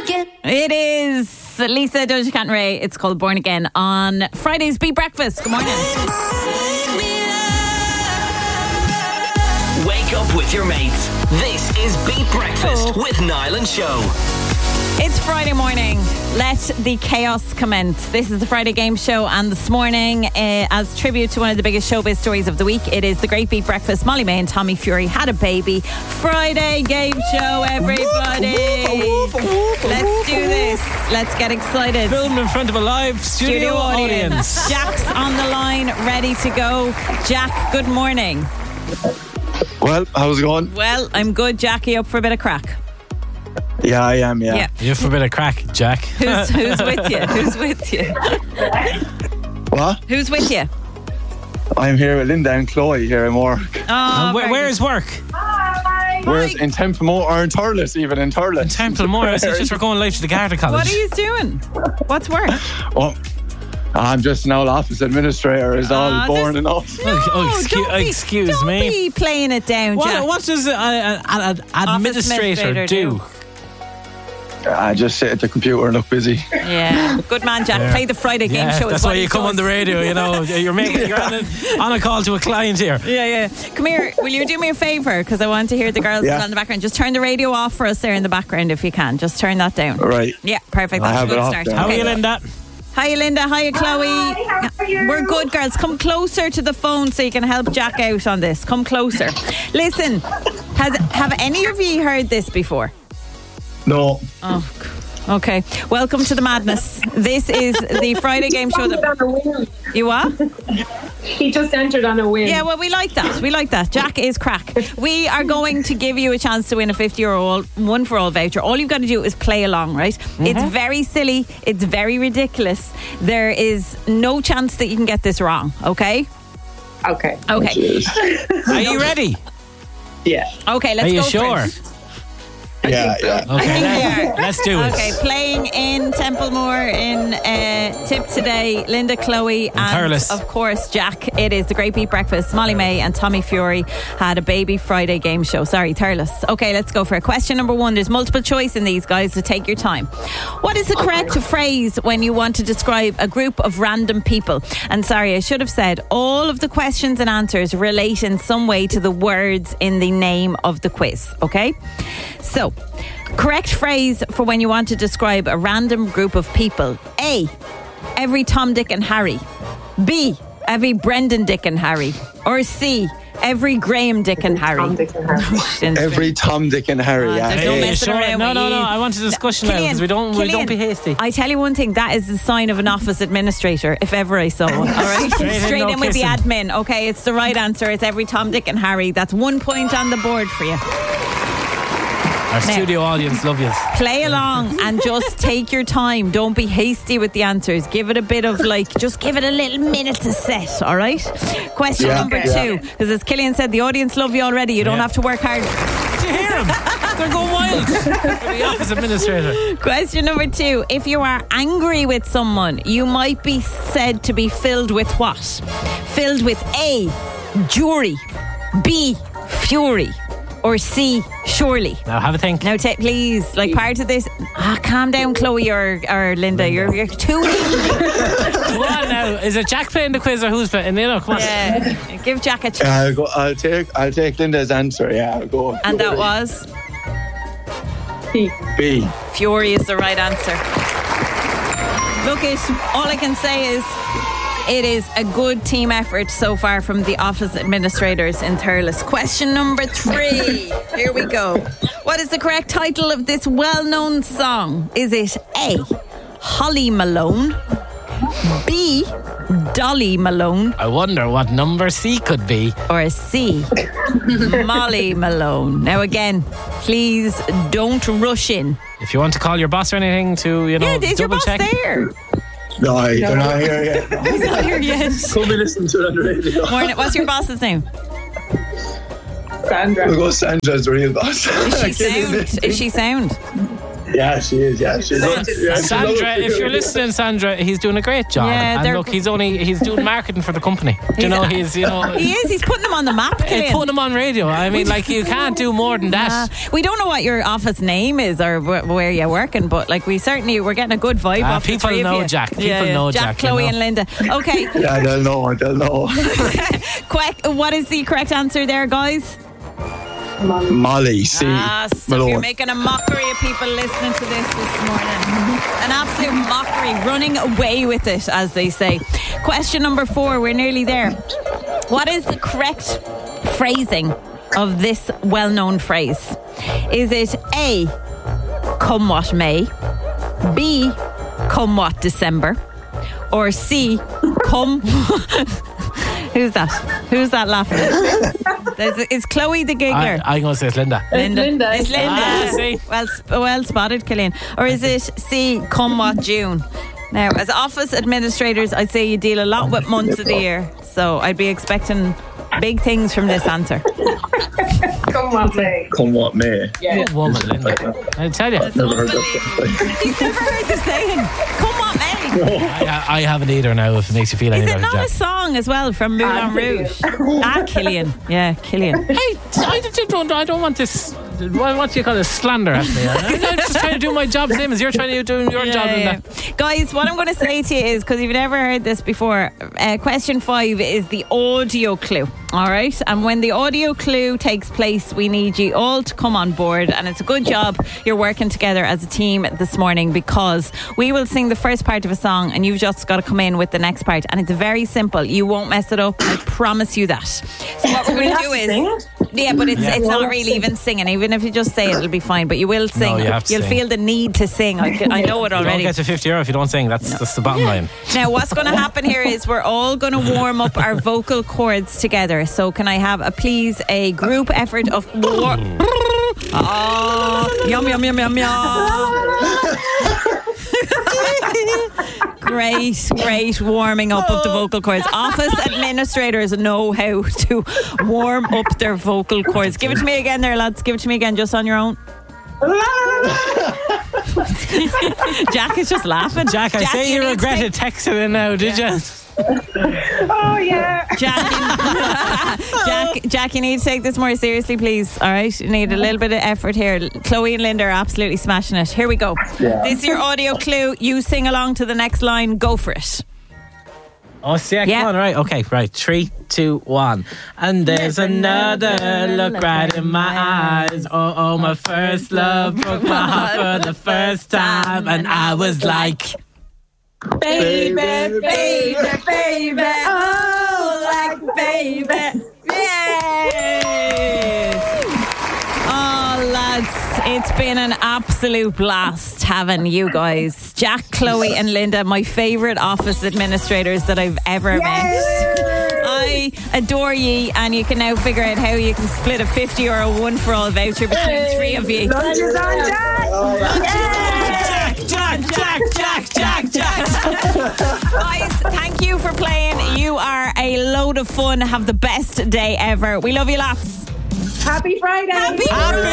Again. It is Lisa, Doja Cat and Ray. It's called Born Again on Friday's Beat Breakfast. Good morning. Wake up with your mates. This is Beat Breakfast with Niall and Show. It's Friday morning. Let the chaos commence. This is the Friday Game Show, and this morning, as tribute to one of the biggest showbiz stories of the week, it is the Great Beat Breakfast. Molly May and Tommy Fury had a baby. Friday Game Show, everybody. Let's do this. Let's get excited. Filmed in front of a live studio audience. Jack's on the line, ready to go. Jack, good morning. Well, how's it going? Well, I'm good. Jackie, up for a bit of crack? Yeah, I am, yeah. You're for a bit of crack, Jack. Who's with you? Who's with you? What? Who's with you? I'm here with Linda and Chloe here in work. Oh, Where is work? We're in Templemore, or in Turles, even in Turles. Templemore. It's just we're going live to the Garda College. What are you doing? What's work? Well, I'm just an old office administrator, is all born enough. Excuse don't me. Be playing it down, Jack. What does an administrator do? I just sit at the computer and look busy. Yeah, good man, Jack. Play the Friday Game Show. That's why you come on the radio. You know, you're on a call to a client here. Yeah. Come here. Will you do me a favour? Because I want to hear the girls in the background. Just turn the radio off for us there in the background if you can. Just turn that down. Right. Yeah, perfect. That's a good start. How are you, Linda? Hiya, Linda. Hiya, Chloe. Hi, how are you? We're good, girls. Come closer to the phone so you can help Jack out on this. Come closer. Listen, have any of you heard this before? No. Oh, okay. Welcome to the madness. This is the Friday Game Show. You what? He just entered on a whim. Yeah, well, we like that. We like that. Jack is crack. We are going to give you a chance to win a €50 one for all voucher. All you've got to do is play along, right? Mm-hmm. It's very silly. It's very ridiculous. There is no chance that you can get this wrong, okay? Okay. Okay. Are you ready? Yeah. Okay, let's go. Are you sure? Yeah. Okay, let's do it. Okay, playing in Templemore in Tip today, Linda, Chloe, and Thurles. of course Jack. It is the Great Beat Breakfast. Molly May and Tommy Fury had a baby. Friday Game Show. Sorry, Thurles. Okay, let's go for it. Question number 1. There's multiple choice in these, guys, so take your time. What is the correct phrase when you want to describe a group of random people? And sorry, I should have said all of the questions and answers relate in some way to the words in the name of the quiz. Okay? So, correct phrase for when you want to describe a random group of people. A, every Tom, Dick and Harry. B, every Brendan, Dick and Harry. Or C, every Graham, Dick and Harry. Tom, Dick and Harry. Every Tom, Dick and Harry, yeah. there's no messing around with No. you. I want a discussion now because we don't be hasty. I tell you one thing, that is the sign of an office administrator, if ever I saw one. All right, straight in with the admin. Okay, it's the right answer. It's every Tom, Dick and Harry. That's 1 point on the board for you. Our studio audience love you. Play along and just take your time. Don't be hasty with the answers. Give it a bit of just give it a little minute to set, all right? Question number 2, because as Killian said, the audience love you already. You don't have to work hard. Did you hear them? They're going wild. The office administrator. Question number 2. If you are angry with someone, you might be said to be filled with what? Filled with A, jury, B, fury, or C, surely. Now have a think. Now, please, part of this. Calm down, Chloe or Linda. You're too easy. Come on now. Is it Jack playing the quiz or who's playing? Come on. Yeah, give Jack a chance. I'll take Linda's answer. Yeah, I'll go. And that was B. Fury is the right answer. Look, all I can say is it is a good team effort so far from the office administrators in Thurles. Question number 3. Here we go. What is the correct title of this well-known song? Is it A, Holly Malone, B, Dolly Malone, I wonder what number C could be. or C, Molly Malone? Now again, please don't rush in. If you want to call your boss or anything to, Is your double boss check. there? No, they're not here yet. He's not here yet. Come and listen to it on the radio. Morning. What's your boss's name? Sandra. We'll go Sandra's the real boss. Is she sound? Is she sound? Yeah, she is. Yeah, she's Sandra, if you're listening, Sandra, he's doing a great job. Yeah, and look, he's doing marketing for the company. He is. He's putting them on the map. He's putting them on radio. I mean, like, you can't do more than that. We don't know what your office name is or where you're working, but like we're getting a good vibe off the people three know of you. Jack. People know Jack. Chloe, and Linda. Okay. Yeah, they'll know. What is the correct answer there, guys? Molly, C. So you're making a mockery of people listening to this morning. An absolute mockery, running away with it, as they say. Question number 4, we're nearly there. What is the correct phrasing of this well-known phrase? Is it A, come what may, B, come what December, or C, come... Who's that laughing? Is Chloe the giggler? I'm going to say it's Linda. It's Linda. See? Well spotted, Killian. Or is it C, come what June? Now, as office administrators, I'd say you deal a lot with months of the year, so I'd be expecting big things from this answer. Come what may. Come what may. Yeah. Good woman, Linda. I tell you. Never heard that. He's never heard the saying. Come what may. I haven't either now, if it makes you feel any Is better, it not Jack. a song as well from Moulin Rouge? Killian. Yeah, Killian. I don't want this. What do you call it? Slander at me. I'm just trying to do my job same as you're trying to do your job. Yeah. Guys, what I'm going to say to you is, because you've never heard this before, question 5 is the audio clue. All right, and when the audio clue takes place, we need you all to come on board, and it's a good job you're working together as a team this morning, because we will sing the first part of a song and you've just got to come in with the next part, and it's very simple. You won't mess it up, I promise you that. So what we're going to do is, yeah, but it's not really even singing. Even if you just say it, it'll be fine, but you will sing. No, you have to You'll sing. feel the need to sing. I know it You already. don't get to €50 if you don't sing. That's the bottom line. Now, what's going to happen here is we're all going to warm up our vocal cords together. So can I have a group effort of yum yum yum yum yum. Great warming up of the vocal cords. Office administrators know how to warm up their vocal cords. Give it to me again there, lads. Give it to me again, just on your own. Jack is just laughing. Jack, I say you regretted texting in now, did you? Oh, yeah. Jack, you need to take this more seriously, please. All right, you need a little bit of effort here. Chloe and Linda are absolutely smashing it. Here we go. Yeah. This is your audio clue. You sing along to the next line. Go for it. Oh, see, come on, right. Okay, right. 3, 2, 1. And there's another look right in my eyes. Oh, my first love broke my heart for the first time. And I was like... Baby, baby, baby. Oh, like baby. Yay! Oh, lads, it's been an absolute blast having you guys. Jack, Chloe and Linda, my favourite office administrators that I've ever met. I adore ye, and you can now figure out how you can split a 50 or a 1 for all voucher between 3 of you. Lunches on Jack. Jack. Guys, thank you for playing. You are a load of fun. Have the best day ever. We love you lots. Happy Friday. Happy